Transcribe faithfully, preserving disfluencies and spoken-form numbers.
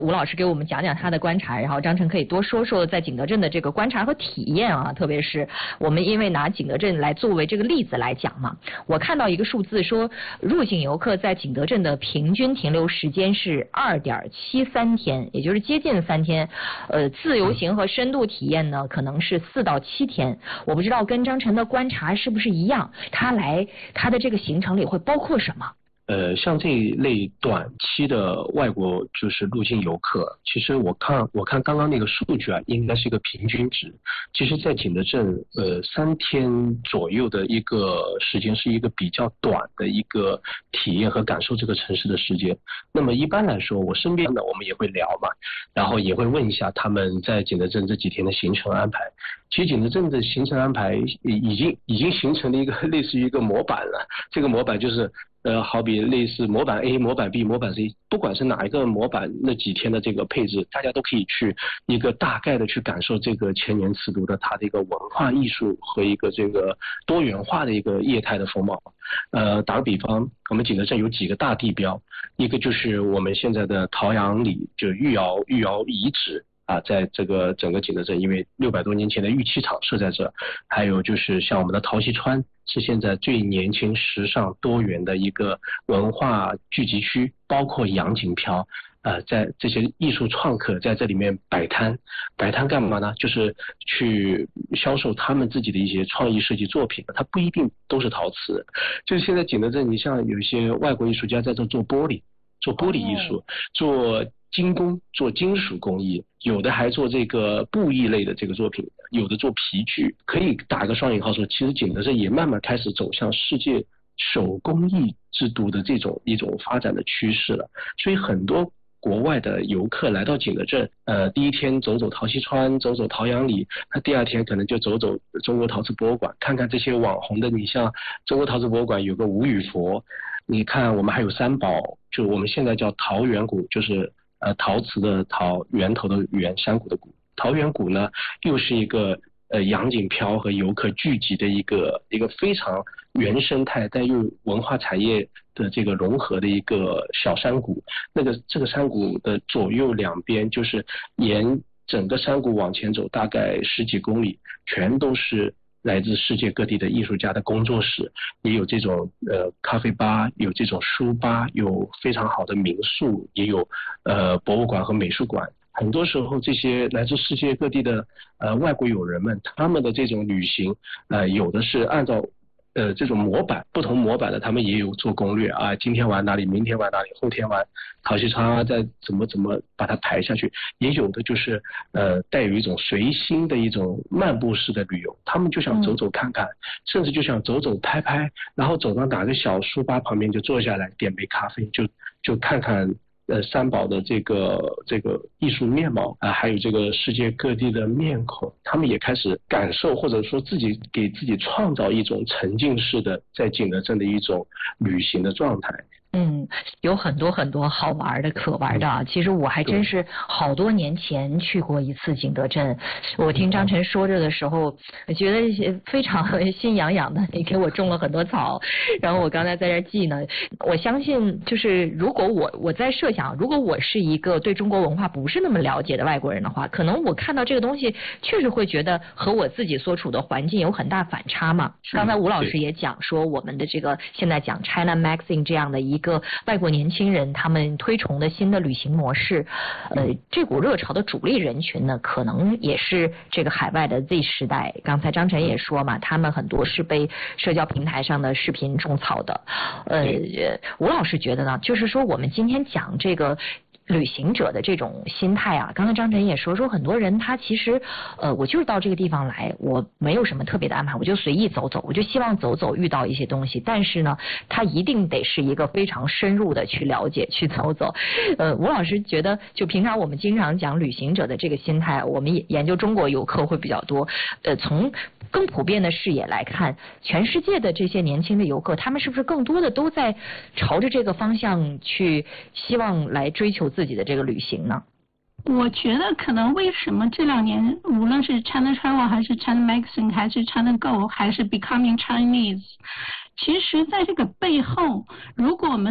吴老师给我们讲讲他的观察，然后张晨可以多说说在景德镇的这个观察和体验啊，特别是我们因为拿景德镇来作为这个例子来讲嘛，我看到一个数字说，入境游客在景德镇的平均停留时间是二点七三天，也就是接近三天，呃，自由行和深度体验呢可能是四到七天，我不知道跟张晨的观察是不是一样，他来他的这个行程里会包括什么？ 呃，像这一类短期的外国就是入境游客，其实我看我看刚刚那个数据啊，应该是一个平均值。其实，在景德镇，呃，三天左右的一个时间是一个比较短的一个体验和感受这个城市的时间。那么一般来说，我身边的我们也会聊嘛，然后也会问一下他们在景德镇这几天的行程安排。其实景德镇的行程安排已经已经形成了一个类似于一个模板了，这个模板就是。呃，好比类似模板 A、模板 B、模板 C， 不管是哪一个模板，那几天的这个配置，大家都可以去一个大概的去感受这个千年瓷毒的它的一个文化艺术和一个这个多元化的一个业态的风貌。呃，打个比方，我们景德镇有几个大地标，一个就是我们现在的陶阳里，就御窑御窑遗址。啊，在这个整个景德镇，因为六百多年前的玉器厂设在这，还有就是像我们的陶溪川，是现在最年轻、时尚、多元的一个文化聚集区，包括杨锦飘，呃，在这些艺术创客在这里面摆摊，摆摊干嘛呢？就是去销售他们自己的一些创意设计作品，它不一定都是陶瓷，就是现在景德镇，你像有一些外国艺术家在这做玻璃，做玻璃艺术，做精工，做金属工艺，有的还做这个布艺类的这个作品，有的做皮具，可以打个双引号说，其实景德镇也慢慢开始走向世界手工艺之都的这种一种发展的趋势了。所以很多国外的游客来到景德镇，呃，第一天走走陶溪川，走走陶阳里，那第二天可能就走走中国陶瓷博物馆，看看这些网红的，你像中国陶瓷博物馆有个吴语佛，你看我们还有三宝，就我们现在叫陶源谷，就是呃，陶瓷的陶，源头的源，山谷的谷。陶源谷呢，又是一个呃杨锦飘和游客聚集的一个一个非常原生态但又文化产业的这个融合的一个小山谷。那个这个山谷的左右两边，就是沿整个山谷往前走，大概十几公里，全都是来自世界各地的艺术家的工作室，也有这种呃咖啡吧，有这种书吧，有非常好的民宿，也有呃博物馆和美术馆。很多时候，这些来自世界各地的呃外国友人们，他们的这种旅行，呃，有的是按照呃这种模板，不同模板的，他们也有做攻略啊，今天玩哪里，明天玩哪里，后天玩陶溪川啊，再怎么怎么把它排下去。也有的就是呃带有一种随心的一种漫步式的旅游，他们就想走走看看，嗯、甚至就想走走拍拍，然后走到哪个小书吧旁边就坐下来，点杯咖啡，就就看看。呃，三宝的这个这个艺术面貌啊、呃，还有这个世界各地的面孔，他们也开始感受，或者说自己给自己创造一种沉浸式的在景德镇的一种旅行的状态。 嗯，有很多很多好玩的可玩的啊！其实我还真是好多年前去过一次景德镇，我听张晨说着的时候，我觉得非常心痒痒的。你给我种了很多草，然后我刚才在这记呢。我相信，就是如果我我在设想，如果我是一个对中国文化不是那么了解的外国人的话，可能我看到这个东西，确实会觉得和我自己所处的环境有很大反差嘛。刚才吴老师也讲说，我们的这个现在讲 China Magazine 这样的一个。一个外国年轻人他们推崇的新的旅行模式，呃，这股热潮的主力人群呢，可能也是这个海外的 Z 时代。刚才张晨也说嘛，他们很多是被社交平台上的视频种草的。呃，吴老师觉得呢，就是说我们今天讲这个。旅行者的这种心态啊，刚才张晨也说说很多人他其实呃我就是到这个地方来，我没有什么特别的安排，我就随意走走，我就希望走走遇到一些东西，但是呢他一定得是一个非常深入的去了解去走走。呃吴老师觉得就平常我们经常讲旅行者的这个心态，我们研究中国游客会比较多，呃从更普遍的视野来看，全世界的这些年轻的游客，他们是不是更多的都在朝着这个方向去希望来追求自己的这个旅行呢？ 我觉得可能为什么这两年无论是 China Travel 还是 China Magazine 还是 China Go 还是 Becoming Chinese， 其实在这个背后，如果我们